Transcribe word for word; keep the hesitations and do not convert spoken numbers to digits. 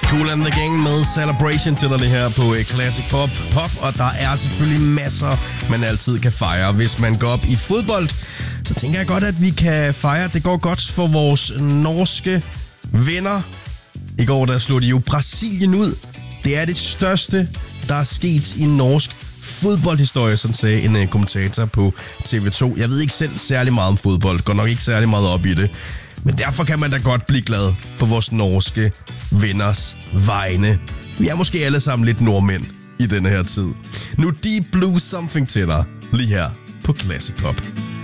Kool and the Gang med Celebration til dig det her på Classic Pop. Pop, og der er selvfølgelig masser, man altid kan fejre. Hvis man går op i fodbold, så tænker jeg godt, at vi kan fejre. Det går godt for vores norske venner. I går der slog de jo Brasilien ud. Det er det største, der er sket i norsk fodboldhistorie, sådan sagde en kommentator på T V to. Jeg ved ikke selv særlig meget om fodbold, går nok ikke særlig meget op i det. Men derfor kan man da godt blive glad på vores norske venners vegne. Vi er måske alle sammen lidt nordmænd i denne her tid. Nu Deep Blue Something til dig, lige her på Classic Pop.